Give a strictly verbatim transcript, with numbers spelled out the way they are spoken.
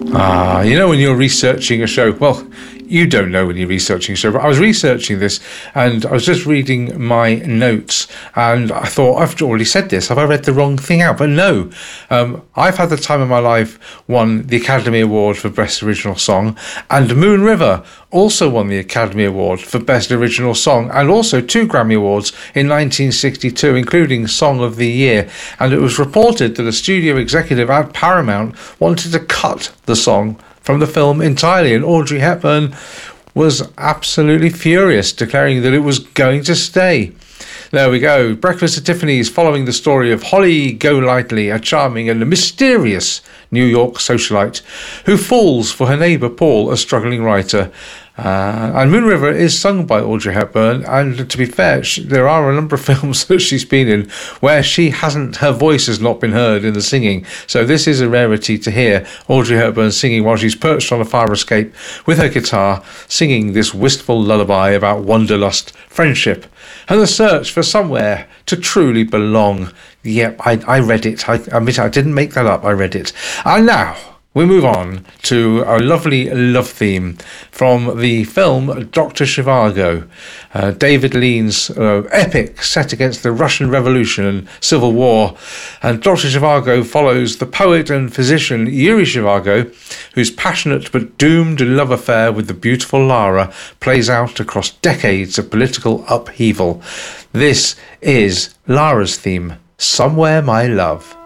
Ah, you know when you're researching a show, well, you don't know when you're researching a show, but I was researching this and I was just reading my notes and I thought, I've already said this, have I read the wrong thing out? But no, um, I've had the time of my life, won the Academy Award for Best Original Song, and Moon River also won the Academy Award for Best Original Song and also two Grammy Awards in nineteen sixty-two, including Song of the Year. And it was reported that a studio executive at Paramount wanted to cut the song from the film entirely, and Audrey Hepburn was absolutely furious, declaring that it was going to stay. There we go. Breakfast at Tiffany's, following the story of Holly Golightly, a charming and mysterious New York socialite who falls for her neighbour Paul, a struggling writer. Uh, and Moon River is sung by Audrey Hepburn, and to be fair, she, there are a number of films that she's been in where she hasn't, her voice has not been heard in the singing. So this is a rarity to hear Audrey Hepburn singing while she's perched on a fire escape with her guitar, singing this wistful lullaby about wanderlust, friendship, and the search for somewhere to truly belong. Yep, I, I read it. I admit I didn't make that up. I read it. And now we move on to a lovely love theme from the film Doctor Zhivago, uh, David Lean's uh, epic set against the Russian Revolution and Civil War. And Doctor Zhivago follows the poet and physician Yuri Zhivago, whose passionate but doomed love affair with the beautiful Lara plays out across decades of political upheaval. This is Lara's theme, Somewhere My Love.